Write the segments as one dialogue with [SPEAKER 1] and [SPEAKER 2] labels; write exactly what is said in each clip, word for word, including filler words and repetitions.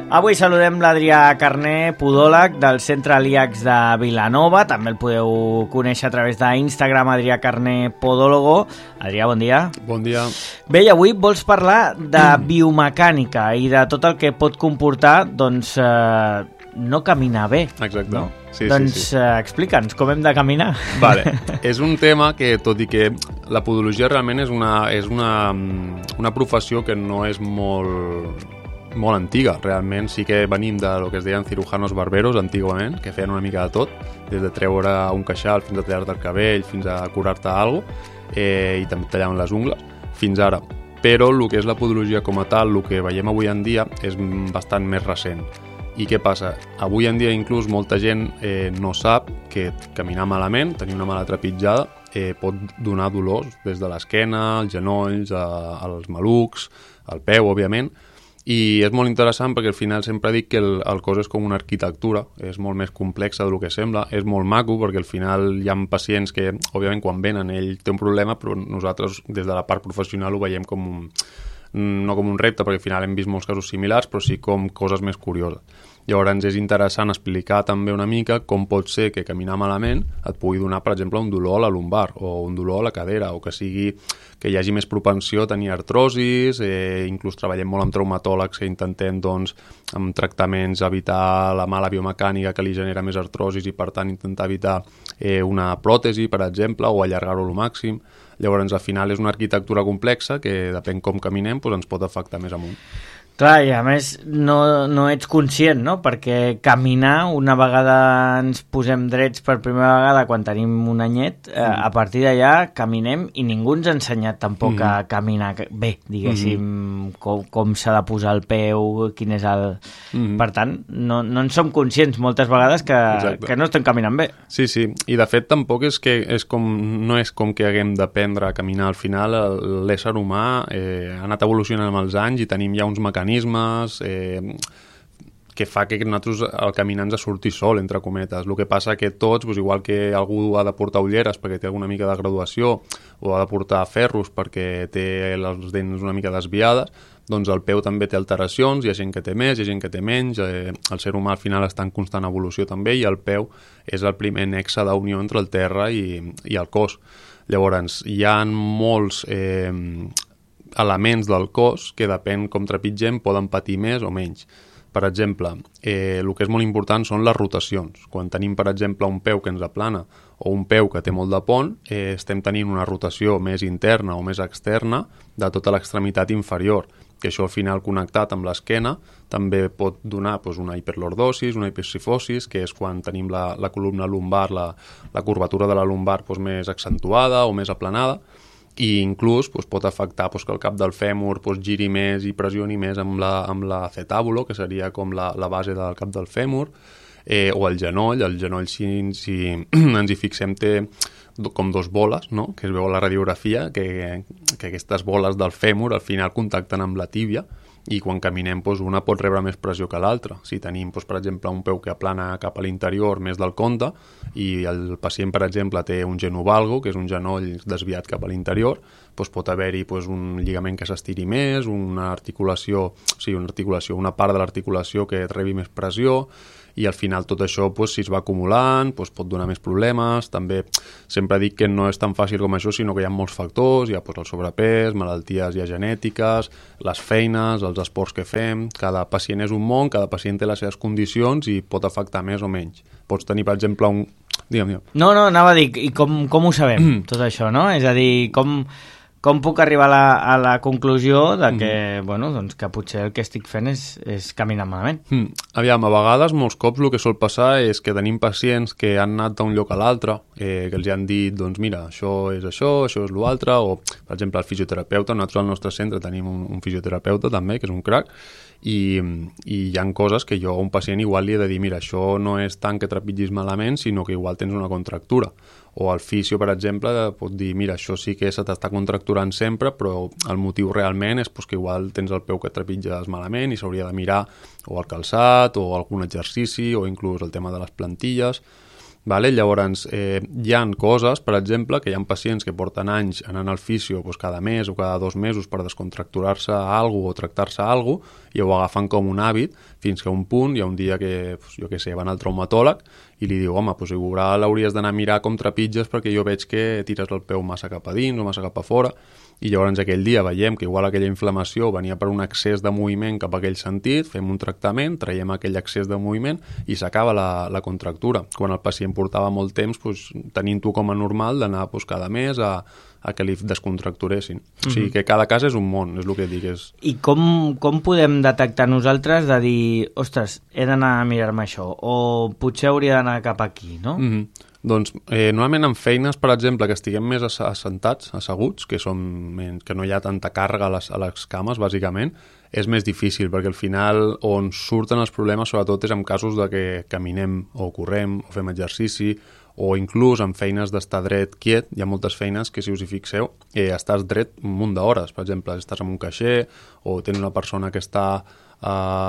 [SPEAKER 1] Avui saludem l'Adrià Carné, podòleg del Centre l'IACS de Vilanova. També el podeu conèixer a través d'Instagram, Adrià Carné Podólogo. Adrià, bon dia.
[SPEAKER 2] Bon dia.
[SPEAKER 1] Bé, i avui vols parlar de biomecànica i de tot el que pot comportar, doncs, eh, no caminar bé.
[SPEAKER 2] Exacte.
[SPEAKER 1] No?
[SPEAKER 2] Sí,
[SPEAKER 1] doncs
[SPEAKER 2] sí, sí.
[SPEAKER 1] Eh, explica'ns com hem de caminar.
[SPEAKER 2] Vale. És un tema que, tot i que la podologia realment és una, és una, una professió que no és molt... molt antiga, realment sí que venim de lo que es deien cirujanos barberos antigament, que feien una mica de tot, des de treure un queixal fins a tallar-te el cabell, fins a curar-te alguna cosa, eh, i també tallaven les ungles, fins ara. Però el que és la podologia com a tal, el que veiem avui en dia, és bastant més recent. I què passa? Avui en dia inclús molta gent eh, no sap que caminar malament, tenir una mala trepitjada, eh, pot donar dolors des de l'esquena, als genolls, a, als malucs, al peu, òbviament. I és molt interessant perquè al final sempre dic que el, el cos és com una arquitectura, és molt més complexa del que sembla, és molt maco perquè al final hi ha pacients que, òbviament, quan venen ell té un problema, però nosaltres des de la part professional ho veiem com un, no com un repte, perquè al final hem vist molts casos similars, però sí com coses més curioses. Llavors és interessant explicar també una mica com pot ser que caminar malament et pugui donar, per exemple, un dolor a la lumbar o un dolor a la cadera, o que sigui que hi hagi més propensió a tenir artrosis, eh, inclús treballem molt amb traumatòlegs que intentem, doncs, amb tractaments evitar la mala biomecànica que li genera més artrosis i, per tant, intentar evitar eh, una pròtesi, per exemple, o allargar-ho al màxim. Llavors, al final, és una arquitectura complexa que, depèn com caminem, doncs, ens pot afectar més amunt.
[SPEAKER 1] Clar, i a més no, no ets conscient, no? Perquè caminar, una vegada ens posem drets per primera vegada quan tenim un anyet, eh, mm. a partir d'allà caminem i ningú ens ha ensenyat tampoc mm. a caminar bé, diguéssim, mm. com, com s'ha de posar el peu, quin és el... Mm. Per tant, no, no en som conscients moltes vegades que, que no estem caminant bé.
[SPEAKER 2] Sí, sí, i de fet tampoc és que és com, no és com que haguem d'aprendre a caminar. Al final l'ésser humà eh, ha anat evolucionant amb els anys i tenim ja uns mecanismes Eh, que fa que nosaltres el caminar ens surti sol, entre cometes. El que passa que tots, doncs, igual que algú ha de portar ulleres perquè té alguna mica de graduació o ha de portar ferros perquè té les dents una mica desviades, doncs el peu també té alteracions, hi ha gent que té més, hi ha gent que té menys, eh, el ser humà al final està en constant evolució també i el peu és el primer nexe d'unió entre el terra i, i el cos. Llavors, hi ha molts... Eh, elements del cos que depèn com trepitgem poden patir més o menys. Per exemple, eh, el que és molt important són les rotacions. Quan tenim, per exemple, un peu que ens aplana o un peu que té molt de pont, eh, estem tenint una rotació més interna o més externa de tota l'extremitat inferior, que això al final connectat amb l'esquena també pot donar doncs, una hiperlordosis, una hipercifosis, que és quan tenim la, la columna lumbar, la, la curvatura de la lumbar doncs, més accentuada o més aplanada, i inclús doncs, pot afectar doncs, que el cap del fèmur doncs, giri més i pressioni més amb la, amb la acetàbulo, que seria com la, la base del cap del fèmur, eh, o el genoll. El genoll, si, si ens hi fixem, té com dos boles, no? Que es veu a la radiografia, que, que aquestes boles del fèmur al final contacten amb la tíbia, i quan caminem doncs, una pot rebre més pressió que l'altra. Si tenim, doncs, per exemple, un peu que aplana cap a l'interior més del compte i el pacient, per exemple, té un genovalgo, que és un genoll desviat cap a l'interior, doncs pot haver-hi doncs, un lligament que s'estiri més, una articulació, o sigui, una articulació, una part de l'articulació que rebi més pressió, i al final tot això, doncs, si es va acumulant, doncs, pot donar més problemes. També sempre dic que no és tan fàcil com això, sinó que hi ha molts factors, hi ha doncs, el sobrepès, malalties ja genètiques, les feines, els esports que fem. Cada pacient és un món, cada pacient té les seves condicions i pot afectar més o menys. Pots tenir, per exemple, un... Digue'm, digue'm.
[SPEAKER 1] No, no, anava a dir, i com, com ho sabem, tot això, no? És a dir, com... Com puc arribar a la, a la conclusió de que, mm. bueno, doncs que potser el que estic fent és, és caminar malament?
[SPEAKER 2] Mm. Aviam, a vegades, molts cops, el que sol passar és que tenim pacients que han anat d'un lloc a l'altre, eh, que els han dit, doncs mira, això és això, això és l'altre, o, per exemple, el fisioterapeuta. Nosaltres al nostre centre tenim un, un fisioterapeuta també, que és un crac, i, i hi ha coses que jo a un pacient igual li he de dir, mira, això no és tant que trepitgis malament, sinó que igual tens una contractura. O el fisio, per exemple, pot dir, mira, això sí que se t'està contracturant sempre, però el motiu realment és pues, que igual tens el peu que trepitges malament i s'hauria de mirar o el calçat o algun exercici o inclús el tema de les plantilles. Vale? Llavors, eh, hi ha coses, per exemple, que hi ha pacients que porten anys anant al fisio doncs, cada mes o cada dos mesos per descontracturar-se a alguna cosa o tractar-se a alguna cosa, i ho agafen com un hàbit, fins que a un punt hi ha un dia que, doncs, jo què sé, van al traumatòleg i li diu, home, doncs igual l'hauries d'anar a mirar com trepitges perquè jo veig que tires el peu massa cap a dins o massa cap a fora, i llavors aquell dia veiem que igual aquella inflamació venia per un excés de moviment cap a aquell sentit, fem un tractament, traiem aquell excés de moviment i s'acaba la, la contractura. Quan el pacient portava molt temps doncs, tenint-ho com a normal d'anar doncs, cada mes a, a que li descontracturessin. Mm-hmm. O sigui que cada cas és un món, és el que dic. És...
[SPEAKER 1] I com, com podem detectar nosaltres de dir, ostres, he d'anar a mirar-me això, o potser hauria d'anar cap aquí, no?
[SPEAKER 2] Mm-hmm. Doncs eh, normalment en feines, per exemple, que estiguem més assentats, asseguts, que, som, que no hi ha tanta càrrega a les, a les cames, bàsicament, és més difícil, perquè al final on surten els problemes sobretot és en casos de que caminem o correm o fem exercici, o inclús en feines d'estar dret quiet. Hi ha moltes feines que, si us hi fixeu, eh, estàs dret un munt d'hores. Per exemple, estàs en un caixer o tens una persona que està eh,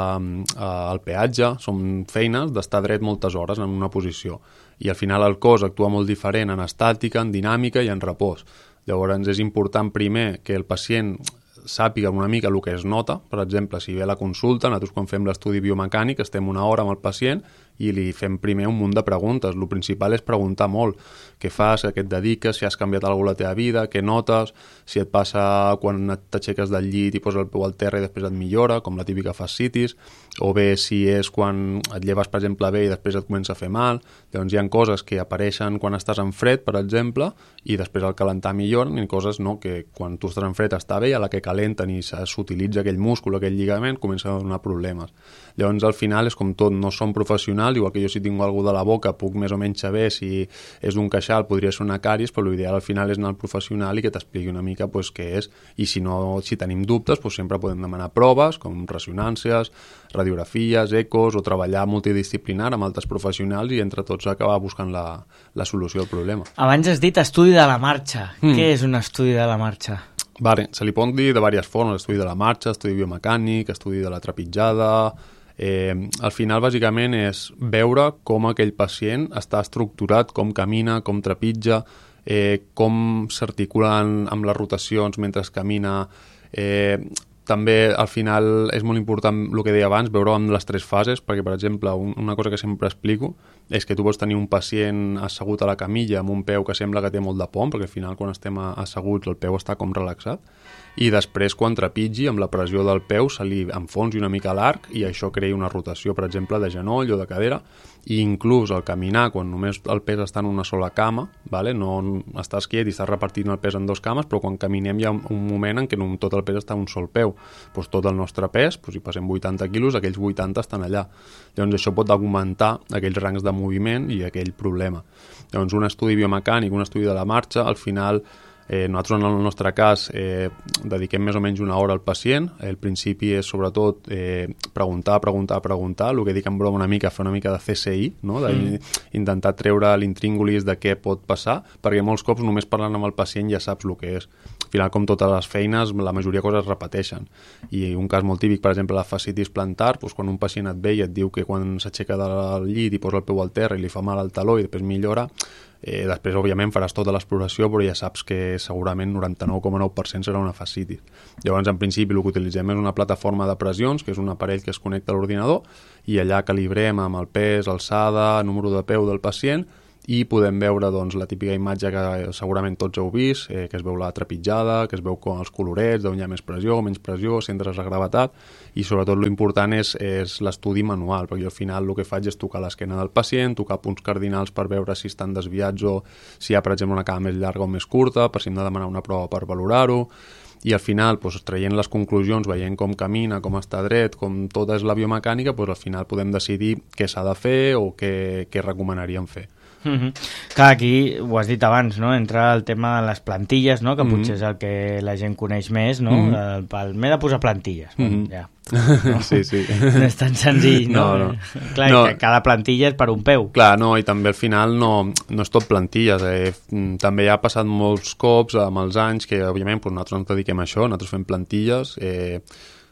[SPEAKER 2] al peatge. Són feines d'estar dret moltes hores en una posició. I al final el cos actua molt diferent en estàtica, en dinàmica i en repòs. Llavors és important primer que el pacient sàpiga una mica el que es nota. Per exemple, si ve a la consulta, nosaltres quan fem l'estudi biomecànic estem una hora amb el pacient i li fem primer un munt de preguntes. El principal és preguntar molt. Què fas, a què et dediques, si has canviat alguna cosa a la teva vida, què notes, si et passa quan t'aixeques del llit i poses el peu al terra i després et millora, com la típica fascitis, o bé si és quan et lleves, per exemple, bé i després et comença a fer mal. Llavors hi ha coses que apareixen quan estàs en fred, per exemple, i després al calentar milloren, i coses no, que quan tu estàs en fred està bé i a la que calenten i s'utilitza aquell múscul, aquell lligament, comença a donar problemes. Llavors al final és com tot, no som professionals, igual que jo si tinc alguna de la boca puc més o menys saber si és d'un queixal, podria ser una càries, però l'ideal al final és anar al professional i que t'expliqui una mica pues, què és, i si no, si tenim dubtes, pues, sempre podem demanar proves com ressonàncies, radiografies, ecos, o treballar multidisciplinar amb altres professionals i entre tots acabar buscant la, la solució al problema.
[SPEAKER 1] Abans has dit estudi de la marxa. Mm. Què és un estudi de la marxa?
[SPEAKER 2] Vale, se li pot dir de diverses formes, estudi de la marxa, estudi biomecànic, estudi de la trepitjada. Eh, al final, bàsicament, és veure com aquell pacient està estructurat, com camina, com trepitja, eh, com s'articulen amb les rotacions mentre camina. Eh, també, al final, és molt important el que deia abans, veure amb les tres fases, perquè, per exemple, un, una cosa que sempre explico és que tu pots tenir un pacient assegut a la camilla amb un peu que sembla que té molt de pom, perquè al final quan estem asseguts el peu està com relaxat, i després quan trepitgi amb la pressió del peu se li enfonsi una mica l'arc i això crea una rotació, per exemple, de genoll o de cadera, i inclús al caminar, quan només el pes està en una sola cama, vale? No estàs quiet i estàs repartint el pes en dos cames, però quan caminem hi ha un moment en què no tot el pes està en un sol peu. Pues tot el nostre pes, pues si passem vuitanta quilos, aquells vuitanta estan allà. Llavors això pot augmentar aquells rangs de moviment i aquell problema. Llavors un estudi biomecànic, un estudi de la marxa, al final Eh, nosaltres en el nostre cas eh, dediquem més o menys una hora al pacient. El principi és sobretot eh, preguntar, preguntar, preguntar, el que dic en broma una mica, fer una mica de C S I, no? D'intentar treure l'intríngulis de què pot passar, perquè molts cops només parlant amb el pacient ja saps el que és. Al final, com totes les feines, la majoria de coses es repeteixen. I un cas molt típic, per exemple, la fascitis plantar, doncs quan un pacient et ve i et diu que quan s'aixeca del llit i posa el peu al terra i li fa mal al taló i després millora, Eh, després, òbviament, faràs tota l'exploració, però ja saps que segurament noranta-nou coma nou per cent serà una fascitis. Llavors, en principi, el que utilitzem és una plataforma de pressions, que és un aparell que es connecta a l'ordinador, i allà calibrem amb el pes, alçada, número de peu del pacient, i podem veure doncs, la típica imatge que segurament tots heu vist, eh, que es veu la trepitjada, que es veu com els colorets, d'on hi ha més pressió, menys pressió, centres de gravetat, i sobretot l'important és, és l'estudi manual, perquè al final el que faig és tocar l'esquena del pacient, tocar punts cardinals per veure si estan desviats o si hi ha, per exemple, una cama més llarga o més curta, per si hem de demanar una prova per valorar-ho, i al final, doncs, traient les conclusions, veient com camina, com està dret, com tota és la biomecànica, doncs, al final podem decidir què s'ha de fer o què, què recomanaríem fer.
[SPEAKER 1] Mm-hmm. Clar, aquí ho has dit abans, no? Entra el tema de les plantilles, no? Que mm-hmm. potser és el que la gent coneix més, no? Mm-hmm. El, m'he de posar plantilles, mm-hmm. ja. No?
[SPEAKER 2] Sí, sí.
[SPEAKER 1] No és tan senzill, no?
[SPEAKER 2] no, no.
[SPEAKER 1] Clar, no. Que cada plantilla és per un peu.
[SPEAKER 2] Clar, no, i també al final no, no és tot plantilles. Eh? També ha passat molts cops amb els anys que, òbviament, doncs nosaltres ens dediquem a això, nosaltres fem plantilles, eh,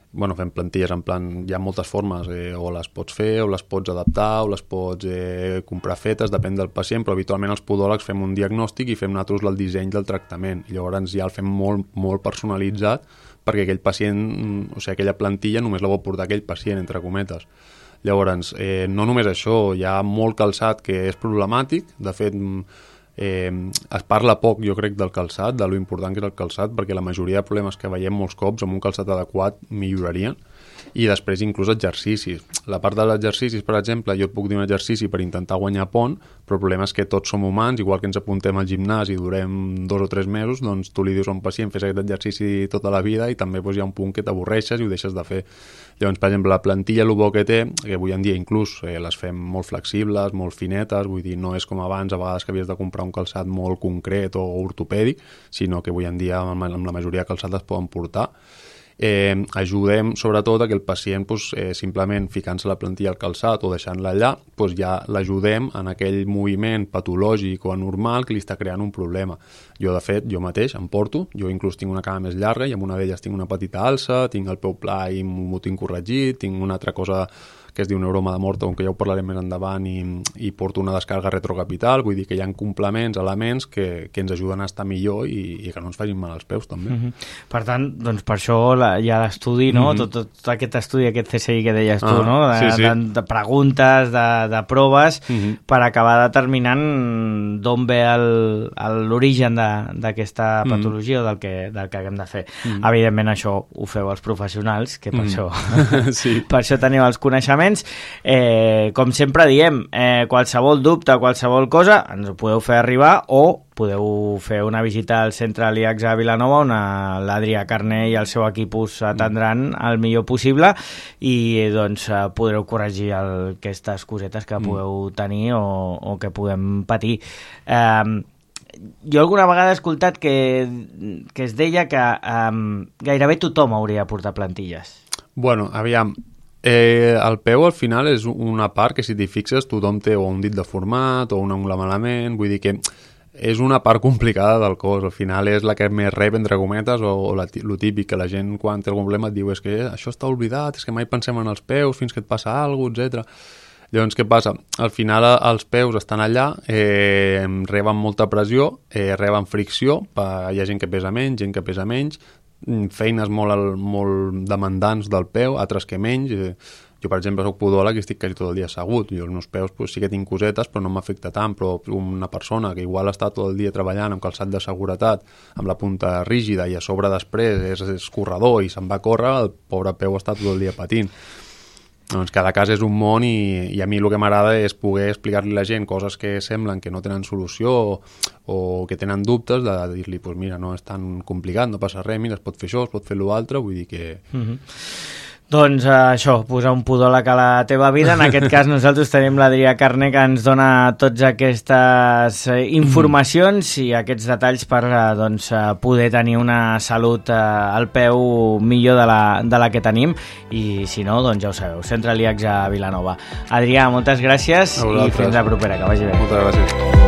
[SPEAKER 2] bueno, fem plantilles en plan, hi ha moltes formes, eh, o les pots fer, o les pots adaptar, o les pots eh, comprar fetes, depèn del pacient, però habitualment els podòlegs fem un diagnòstic i fem nosaltres el disseny del tractament, i llavors ja el fem molt, molt personalitzat perquè aquell pacient, o sigui, aquella plantilla només la vol portar aquell pacient, entre cometes. Llavors, eh, no només això, hi ha molt calçat que és problemàtic, de fet, Eh, es parla poc, jo crec, del calçat, de lo important que és el calçat, perquè la majoria de problemes que veiem molts cops amb un calçat adequat millorarien, i després inclús exercicis. La part dels exercicis, per exemple, jo et puc dir un exercici per intentar guanyar pont, però el problema és que tots som humans, igual que ens apuntem al gimnàs i durem dos o tres mesos, doncs tu li dius a un pacient fes aquest exercici tota la vida i també doncs, hi ha un punt que t'avorreixes i ho deixes de fer. Llavors, per exemple, la plantilla, el bo que té, que avui en dia inclús eh, les fem molt flexibles, molt finetes, vull dir, no és com abans, a vegades que havies de comprar un calçat molt concret o ortopèdic, sinó que avui en dia amb la majoria de calçats es poden portar. Eh, ajudem sobretot a que el pacient pues, eh, simplement ficant-se la plantilla al calçat o deixant-la allà, pues, ja l'ajudem en aquell moviment patològic o anormal que li està creant un problema. Jo, de fet, jo mateix em porto, jo inclús tinc una cama més llarga i amb una d'elles tinc una petita alça, tinc el peu pla i m'ho tinc corregit, tinc una altra cosa que es diu neuroma de Morton, que ja ho parlarem més endavant, i, i porto una descàrrega retrocapital, vull dir que hi ha complements, elements que, que ens ajuden a estar millor i, i que no ens facin mal als peus, també.
[SPEAKER 1] Mm-hmm. Per tant, doncs per això la, hi ha l'estudi, no? Mm-hmm. tot, tot aquest estudi, aquest C S I que deies tu, ah, no? De,
[SPEAKER 2] sí, sí.
[SPEAKER 1] de, de preguntes, de, de proves, mm-hmm. per acabar determinant d'on ve l'origen d'aquesta mm-hmm. patologia o del que, del que haguem de fer. Mm-hmm. Evidentment, això ho feu els professionals, que per, mm-hmm. això, sí. per això teniu els coneixements. Eh, com sempre diem, eh, qualsevol dubte, qualsevol cosa, ens ho podeu fer arribar o podeu fer una visita al centre I A X a Vilanova, on l'Adrià Carné i el seu equip us atendran el millor possible i doncs podreu corregir el, aquestes cosetes que pugueu tenir o, o que puguem patir. Eh, jo alguna vegada he escoltat que, que es deia que eh, gairebé tothom hauria de portar plantilles.
[SPEAKER 2] Bueno, aviam, Eh, el peu al final és una part que si t'hi fixes tothom té o un dit deformat o un ungla malament, vull dir que és una part complicada del cos, al final és la que més rep entre cometes o, o la, lo típic que la gent quan té algun problema et diu és que això està oblidat, és que mai pensem en els peus fins que et passa alguna cosa, etcètera. Llavors què passa? Al final els peus estan allà, eh, reben molta pressió, eh, reben fricció, hi ha gent que pesa menys, gent que pesa menys, feines molt, molt demandants del peu, altres que menys. Jo, per exemple, soc podòleg i estic quasi tot el dia assegut. Jo els meus peus pues, sí que tinc cosetes, però no m'afecta tant. Però una persona que igual està tot el dia treballant amb calçat de seguretat, amb la punta rígida i a sobre després és, és corredor i se'n va a córrer, el pobre peu està tot el dia patint. Doncs cada cas és un món i, i a mi el que m'agrada és poder explicar-li a la gent coses que semblen que no tenen solució o, o que tenen dubtes, de dir-li, pues mira, no és tan complicat, no passa res, mira, es pot fer això, es pot fer l'altre, vull dir que...
[SPEAKER 1] Mm-hmm. Doncs uh, això, posar un podòleg a la teva vida. En aquest cas nosaltres tenim l'Adrià Carné que ens dona totes aquestes uh, informacions i aquests detalls per uh, doncs, uh, poder tenir una salut uh, al peu millor de la, de la que tenim i si no, doncs ja ho sabeu, Centre I A X a Vilanova. Adrià, moltes gràcies i fins la propera, que vagi bé.
[SPEAKER 2] Moltes gràcies.